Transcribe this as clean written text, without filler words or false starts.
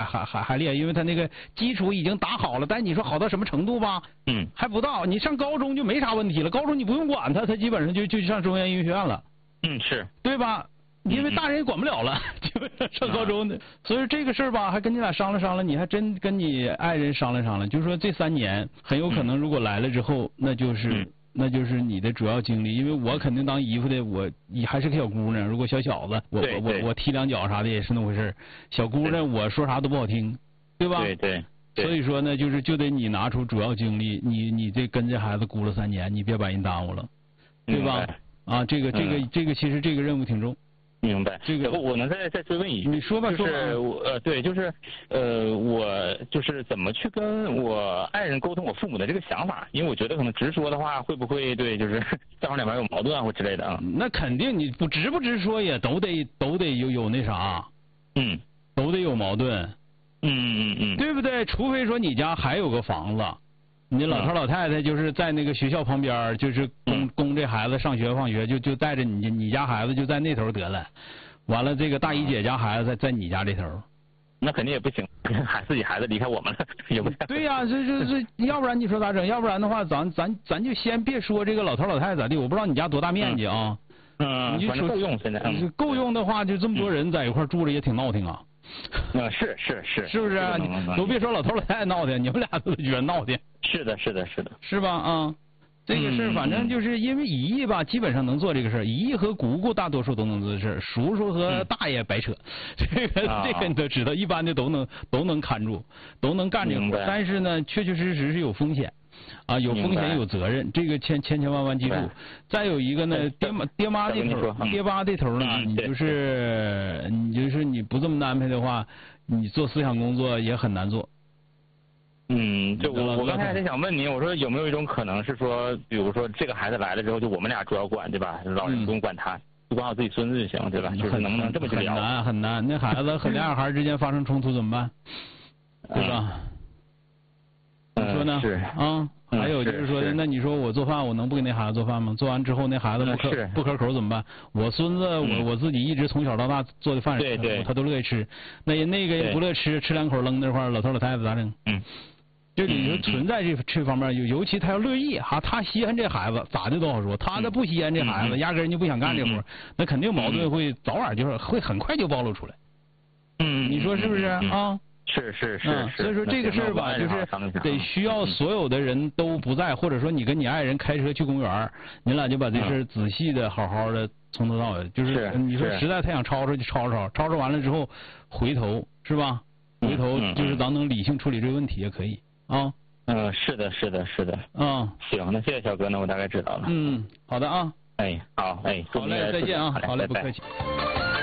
还厉害，因为他那个基础已经打好了。但你说好到什么程度吧？还不到。你上高中就没啥问题了，高中你不用管他，他基本上就上中央音乐学院了。 是， 对吧？因为大人也管不了了，就上高中的。所以说这个事儿吧，还跟你俩商量商量，你还真跟你爱人商量商量，就是说这3年很有可能如果来了之后，那就是你的主要精力，因为我肯定当姨夫的，你还是个小姑娘，如果小小子，我踢两脚啥的也是那回事。小姑娘我说啥都不好听，对吧？ 对。 所以说呢，就得你拿出主要精力，你这跟这孩子估了3年，你别把人耽误了，对吧？啊，这个其实这个任务挺重。 明白。 这个我能再追问一句？ 你说吧， 就是对，就是我就是怎么去跟我爱人沟通我父母的这个想法？因为我觉得可能直说的话，会不会对就是双方两边有矛盾啊或之类的啊？ 那肯定，你不直说也都得有那啥，都得有矛盾，对不对？除非说你家还有个房子。你老头老太太就是在那个学校旁边，就是供这孩子上学放学，就带着你家孩子就在那头得了，完了这个大姨姐家孩子在你家这头， 那肯定也不行，自己孩子离开我们了也不行。 对呀，这要不然你说咋整？要不然的话，咱就先别说这个老头老太太咋地，我不知道你家多大面积啊？ 你就说够用现在。 够用的话，就这么多人在一块住着也挺闹挺啊。 是不是？都别说老头老太太闹挺，你们俩都觉得闹挺。 是的， 是吧？啊，这个事儿反正就是因为姨姨吧，基本上能做这个事儿，姨姨和姑姑大多数都能做这事儿，叔叔和大爷白扯，这个你都知道，一般的都能看住，都能干这个活。但是呢，确实是有风险。啊，有风险有责任，这个千万记住。再有一个呢，爹妈这头，爹妈这头呢，你就是你不这么安排的话，你做思想工作也很难做。 就我刚才还想问您，我说有没有一种可能是说，比如说这个孩子来了之后，就我们俩主要管，对吧？老人不用管他，就管好自己孙子就行，对吧？就是能不能这么去聊？ 很难，那孩子和俩孩子之间发生冲突怎么办？对吧？你说呢？ 是啊，还有就是说，那你说我做饭，我能不给那孩子做饭吗？做完之后那孩子不可口怎么办？我孙子我自己一直从小到大做的饭， 对， 他都乐意吃。那个也不乐吃2口扔那块儿，老头老太太咋整？这里头存在这方面，尤其他要乐意哈，他稀罕这孩子咋的都好说，他不稀罕这孩子，压根儿就不想干这活，那肯定矛盾会早晚就是会很快就暴露出来。你说是不是啊？ 是， 所以说这个事儿吧，就是得需要所有的人都不在，或者说你跟你爱人开车去公园，你俩就把这事儿仔细的、好好的从头到尾，就是你说实在他想吵吵就吵完了之后，回头是吧？回头就是咱能理性处理这个问题也可以啊。 是的。行，那谢谢小哥，那我大概知道了。 好的啊。 好， 好嘞，再见啊，好嘞，不客气。